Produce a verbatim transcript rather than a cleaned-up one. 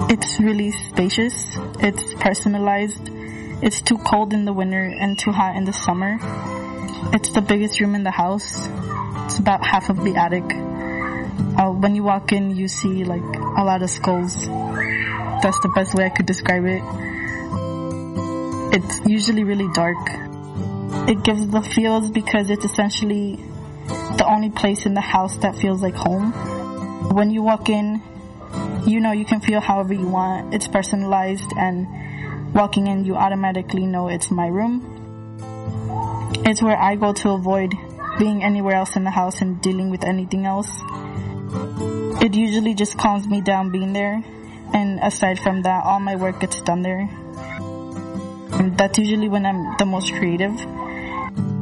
It's really spacious. It's personalized. It's too cold in the winter and too hot in the summer. It's the biggest room in the house. It's about half of the attic. Uh, when you walk in, you see like a lot of skulls. That's the best way I could describe it. It's usually really dark. It gives the feels because it's essentially the only place in the house that feels like home. When you walk in, you know you can feel however you want. It's personalized, and walking in, you automatically know it's my room. It's where I go to avoid being anywhere else in the house and dealing with anything else. It usually just calms me down being there, and aside from that, all my work gets done there. And that's usually when I'm the most creative.